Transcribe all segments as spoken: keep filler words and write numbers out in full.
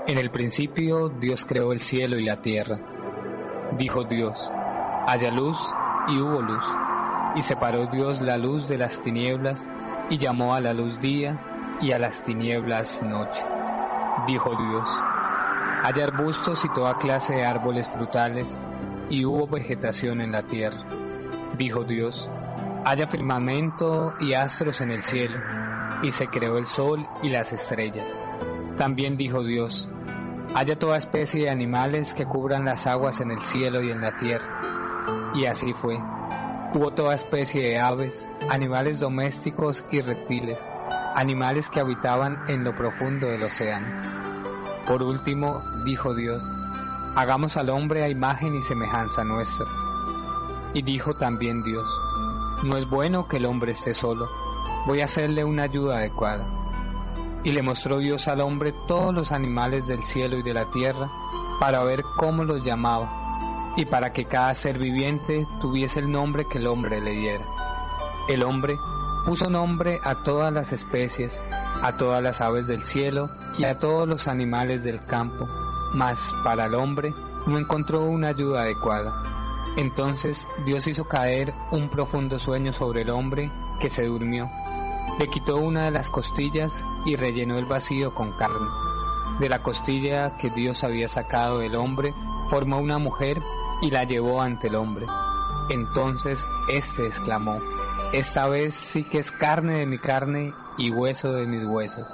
En el principio Dios creó el cielo y la tierra. Dijo Dios: haya luz, y hubo luz. Y separó Dios la luz de las tinieblas, y llamó a la luz día, y a las tinieblas noche. Dijo Dios: haya arbustos y toda clase de árboles frutales, y hubo vegetación en la tierra. Dijo Dios: haya firmamento y astros en el cielo, y se creó el sol y las estrellas. También dijo Dios: haya toda especie de animales que cubran las aguas en el cielo y en la tierra. Y así fue. Hubo toda especie de aves, animales domésticos y reptiles, animales que habitaban en lo profundo del océano. Por último, dijo Dios: hagamos al hombre a imagen y semejanza nuestra. Y dijo también Dios: no es bueno que el hombre esté solo, voy a hacerle una ayuda adecuada. Y le mostró Dios al hombre todos los animales del cielo y de la tierra, para ver cómo los llamaba, y para que cada ser viviente tuviese el nombre que el hombre le diera. El hombre puso nombre a todas las especies, a todas las aves del cielo y a todos los animales del campo, mas para el hombre no encontró una ayuda adecuada. Entonces Dios hizo caer un profundo sueño sobre el hombre, que se durmió. Le quitó una de las costillas y rellenó el vacío con carne. De la costilla que Dios había sacado del hombre, formó una mujer y la llevó ante el hombre. Entonces éste exclamó: esta vez sí que es carne de mi carne y hueso de mis huesos.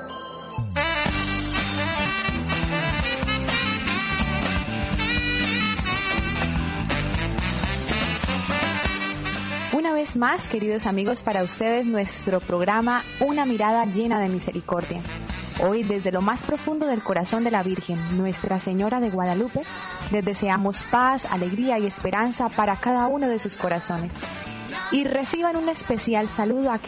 Una vez más, queridos amigos, para ustedes nuestro programa Una mirada llena de misericordia. Hoy, desde lo más profundo del corazón de la Virgen, Nuestra Señora de Guadalupe, les deseamos paz, alegría y esperanza para cada uno de sus corazones. Y reciban un especial saludo a